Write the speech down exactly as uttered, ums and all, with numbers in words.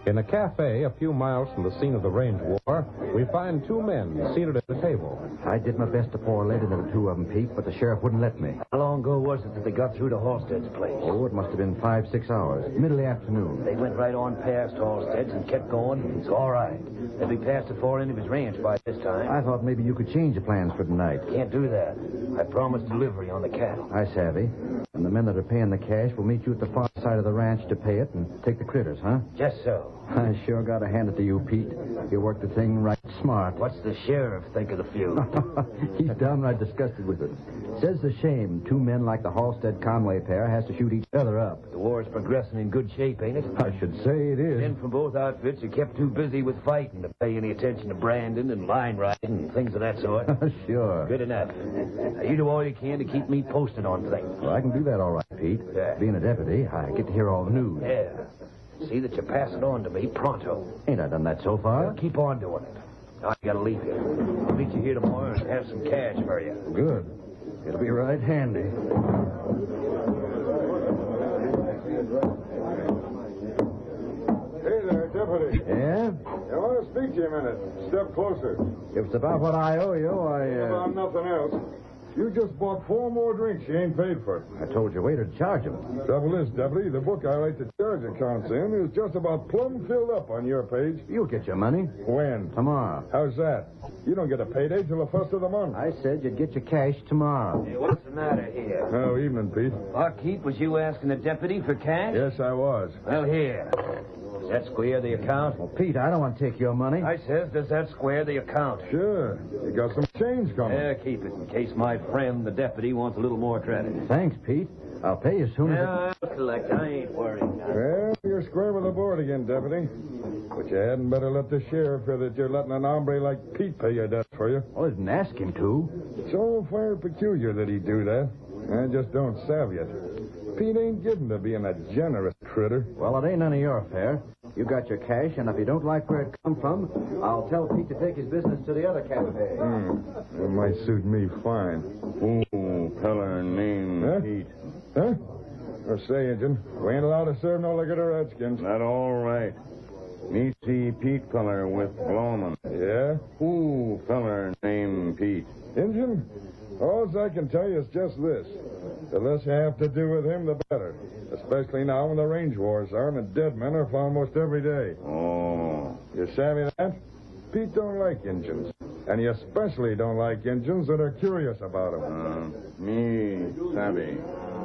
In a cafe a few miles from the scene of the range war, we find two men seated at the table. I did my best to pour lead into the two of them, Pete, but the sheriff wouldn't let me. How long ago was it that they got through to Halstead's place? Oh, it must have been five, six hours. Middle of the afternoon. They went right on past Halstead's and kept going. It's all right. They'll be past the far end of his ranch by this time. I thought maybe you could change the plans for tonight. Can't do that. I promised delivery on the cattle. I savvy. And the men that are paying the cash will meet you at the far side of the ranch to pay it and take the critters, huh? Just so. I sure got to hand it to you, Pete. You worked the thing right smart. What's the sheriff think of the feud? He's downright disgusted with it. Says the shame two men like the Halstead-Conway pair has to shoot each other up. The war's progressing in good shape, ain't it? I should say it is. Men from both outfits are kept too busy with fighting to pay any attention to branding and line riding and things of that sort. Sure. Good enough. Now, you do all you can to keep me posted on things. Well, I can do that all right, Pete. Yeah. Being a deputy, I get to hear all the news. Yeah. See that you pass it on to me pronto. Ain't I done that so far? Well, keep on doing it. Now, I gotta leave you. I'll meet you here tomorrow and have some cash for you. Good. It'll be right handy. Hey there, deputy. Yeah? I want to speak to you a minute. Step closer. If it's about what I owe you, I, uh... About nothing else. You just bought four more drinks you ain't paid for. I told your waiter to charge them. Trouble is, deputy, the book I write the charge accounts in is just about plumb filled up on your page. You'll get your money. When? Tomorrow. How's that? You don't get a payday till the first of the month. I said you'd get your cash tomorrow. Hey, what's the matter here? Oh, evening, Pete. Barkeep, was you asking the deputy for cash? Yes, I was. Well, here. Does that square the account? Well, Pete, I don't want to take your money. I says, does that square the account? Sure. You got some change coming. Yeah, keep it in case my friend, the deputy, wants a little more credit. Thanks, Pete. I'll pay you as soon as... Yeah, I'll collect. I ain't worried now. Well, you're square with the board again, deputy. But you hadn't better let the sheriff hear that you're letting an hombre like Pete pay your debts for you. I didn't ask him to. It's all fire peculiar that he'd do that. I just don't savvy it. Pete ain't given to being a generous critter. Well, it ain't none of your affair. You got your cash, and if you don't like where it come from, I'll tell Pete to take his business to the other cafe. Hmm. It might suit me fine. Ooh, feller named Huh? Pete. Huh? Or say, Injun, we ain't allowed to serve no liquor to redskins. That all right. Me see Pete feller with Blowman. Yeah? Ooh, feller named Pete. Injun, all I can tell you is just this. The less you have to do with him, the better. Especially now when the range wars are and the dead men are found almost every day. Oh. You savvy that? Pete don't like Injuns. And he especially don't like Injuns that are curious about him. Uh, me savvy.